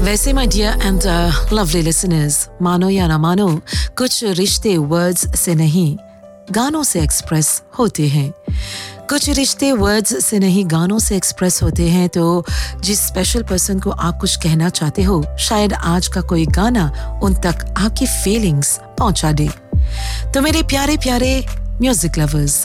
वैसे my dear and lovely listeners, मानो या ना मानो, कुछ रिश्ते वर्ड्स से नहीं गानों से एक्सप्रेस होते हैं। कुछ रिश्ते वर्ड्स से नहीं गानों से एक्सप्रेस होते हैं। तो जिस स्पेशल पर्सन को आप कुछ कहना चाहते हो, शायद आज का कोई गाना उन तक आपकी फीलिंग्स पहुंचा दे। तो मेरे प्यारे प्यारे म्यूजिक लवर्स,